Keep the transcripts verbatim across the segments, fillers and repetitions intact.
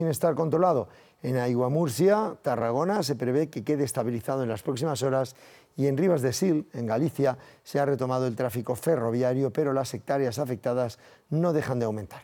Sin estar controlado en Aiguamurcia, Tarragona, se prevé que quede estabilizado en las próximas horas y en Ribas de Sil, en Galicia, se ha retomado el tráfico ferroviario, pero las hectáreas afectadas no dejan de aumentar.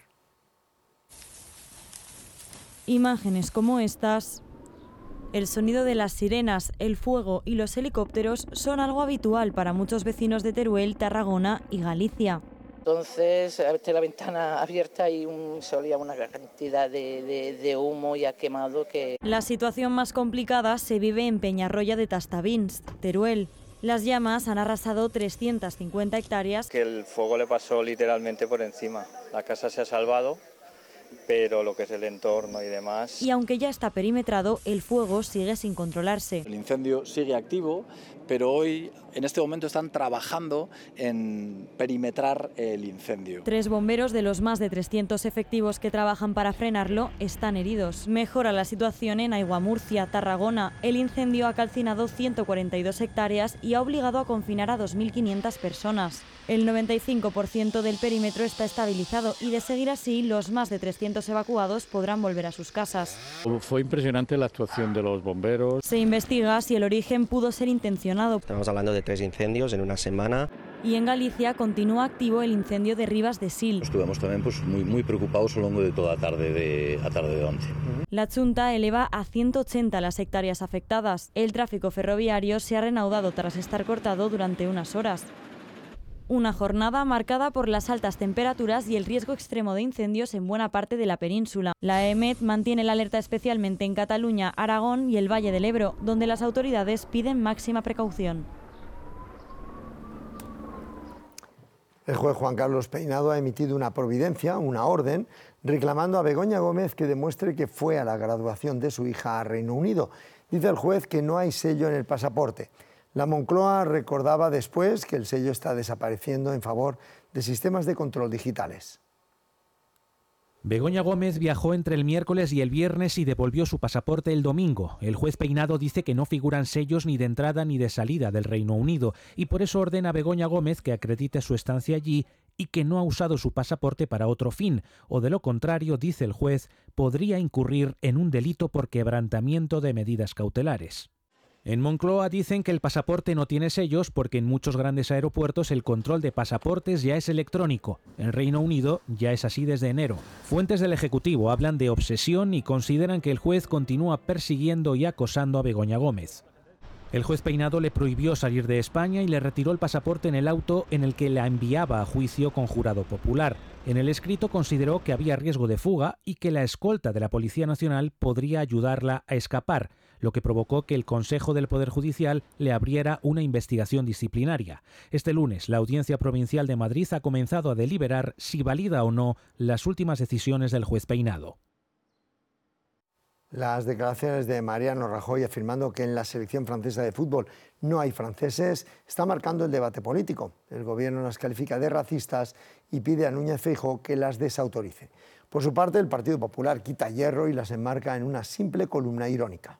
Imágenes como estas, el sonido de las sirenas, el fuego y los helicópteros son algo habitual para muchos vecinos de Teruel, Tarragona y Galicia. Entonces, a veces la ventana abierta y un, se olía una cantidad de, de, de humo ya quemado que... La situación más complicada se vive en Peñarroya de Tastavins, Teruel. Las llamas han arrasado trescientas cincuenta hectáreas. Que el fuego le pasó literalmente por encima. La casa se ha salvado, pero lo que es el entorno y demás... Y aunque ya está perimetrado, el fuego sigue sin controlarse. El incendio sigue activo, pero hoy, en este momento, están trabajando en perimetrar el incendio. Tres bomberos de los más de trescientos efectivos que trabajan para frenarlo están heridos. Mejora la situación en Aiguamurcia, Tarragona. El incendio ha calcinado ciento cuarenta y dos hectáreas y ha obligado a confinar a dos mil quinientas personas. El noventa y cinco por ciento del perímetro está estabilizado y, de seguir así, los más de trescientos evacuados podrán volver a sus casas. Fue impresionante la actuación de los bomberos. Se investiga si el origen pudo ser intencionado. Estamos hablando de tres incendios en una semana. Y en Galicia continúa activo el incendio de Ribas de Sil. Estuvimos también pues, muy, muy preocupados a lo largo de toda la tarde de, a tarde de once. La Xunta eleva a ciento ochenta las hectáreas afectadas. El tráfico ferroviario se ha reanudado tras estar cortado durante unas horas. Una jornada marcada por las altas temperaturas y el riesgo extremo de incendios en buena parte de la península. La E M E T mantiene la alerta especialmente en Cataluña, Aragón y el Valle del Ebro, donde las autoridades piden máxima precaución. El juez Juan Carlos Peinado ha emitido una providencia, una orden, reclamando a Begoña Gómez que demuestre que fue a la graduación de su hija a Reino Unido. Dice el juez que no hay sello en el pasaporte. La Moncloa recordaba después que el sello está desapareciendo en favor de sistemas de control digitales. Begoña Gómez viajó entre el miércoles y el viernes y devolvió su pasaporte el domingo. El juez Peinado dice que no figuran sellos ni de entrada ni de salida del Reino Unido y por eso ordena a Begoña Gómez que acredite su estancia allí y que no ha usado su pasaporte para otro fin, o de lo contrario, dice el juez, podría incurrir en un delito por quebrantamiento de medidas cautelares. En Moncloa dicen que el pasaporte no tiene sellos porque en muchos grandes aeropuertos el control de pasaportes ya es electrónico. En Reino Unido ya es así desde enero. Fuentes del Ejecutivo hablan de obsesión y consideran que el juez continúa persiguiendo y acosando a Begoña Gómez. El juez Peinado le prohibió salir de España y le retiró el pasaporte en el auto en el que la enviaba a juicio con jurado popular. En el escrito consideró que había riesgo de fuga y que la escolta de la Policía Nacional podría ayudarla a escapar, lo que provocó que el Consejo del Poder Judicial le abriera una investigación disciplinaria. Este lunes, la Audiencia Provincial de Madrid ha comenzado a deliberar si valida o no las últimas decisiones del juez Peinado. Las declaraciones de Mariano Rajoy afirmando que en la selección francesa de fútbol no hay franceses está marcando el debate político. El gobierno las califica de racistas y pide a Núñez Feijóo que las desautorice. Por su parte, el Partido Popular quita hierro y las enmarca en una simple columna irónica.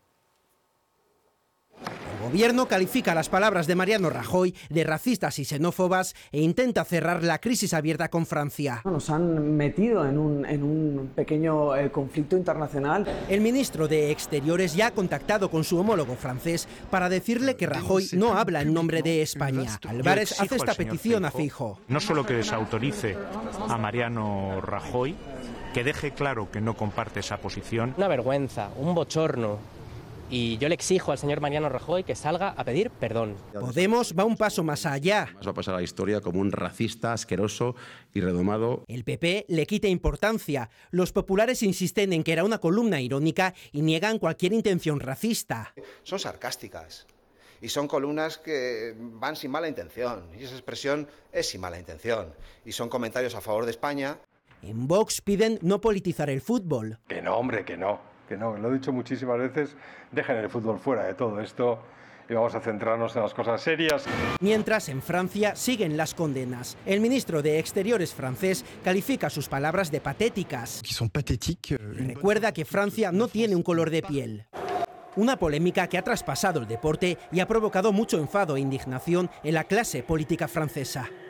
El gobierno califica las palabras de Mariano Rajoy de racistas y xenófobas e intenta cerrar la crisis abierta con Francia. Nos han metido en un, en un pequeño eh, conflicto internacional. El ministro de Exteriores ya ha contactado con su homólogo francés para decirle que Rajoy no habla en nombre de España. Álvarez hace esta petición a Feijóo. No solo que desautorice a Mariano Rajoy, que deje claro que no comparte esa posición. Una vergüenza, un bochorno. Y yo le exijo al señor Mariano Rajoy que salga a pedir perdón. Podemos va un paso más allá. Va a pasar a la historia como un racista, asqueroso y redomado. El P P le quita importancia. Los populares insisten en que era una columna irónica y niegan cualquier intención racista. Son sarcásticas y son columnas que van sin mala intención. Y esa expresión es sin mala intención. Y son comentarios a favor de España. En Vox piden no politizar el fútbol. Que no, hombre, que no. Que no, lo he dicho muchísimas veces, dejen el fútbol fuera de todo esto y vamos a centrarnos en las cosas serias. Mientras, en Francia siguen las condenas. El ministro de Exteriores francés califica sus palabras de patéticas. Recuerda que Francia no tiene un color de piel. Una polémica que ha traspasado el deporte y ha provocado mucho enfado e indignación en la clase política francesa.